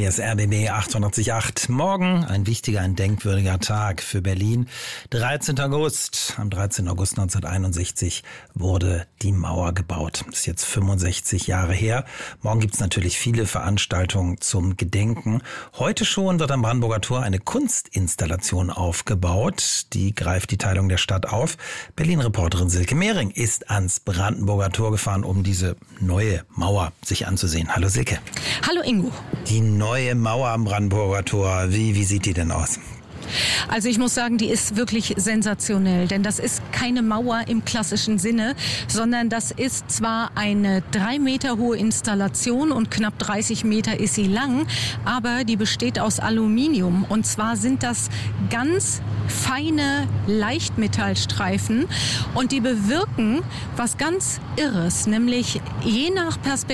Hier ist RBB 888. Morgen ein wichtiger, ein denkwürdiger Tag für Berlin. 13. August. Am 13. August 1961 wurde die Mauer gebaut. Das ist jetzt 65 Jahre her. Morgen gibt es natürlich viele Veranstaltungen zum Gedenken. Heute schon wird am Brandenburger Tor eine Kunstinstallation aufgebaut. Die greift die Teilung der Stadt auf. Berlin-Reporterin Silke Mehring ist ans Brandenburger Tor gefahren, um diese neue Mauer sich anzusehen. Hallo Silke. Hallo Ingo. Die neue Mauer am Brandenburger Tor, wie sieht die denn aus? Also ich muss sagen, die ist wirklich sensationell, denn das ist keine Mauer im klassischen Sinne, sondern das ist zwar eine 3 Meter hohe Installation und knapp 30 Meter ist sie lang, aber die besteht aus Aluminium und zwar sind das ganz feine Leichtmetallstreifen und die bewirken was ganz Irres, nämlich je nach Perspektive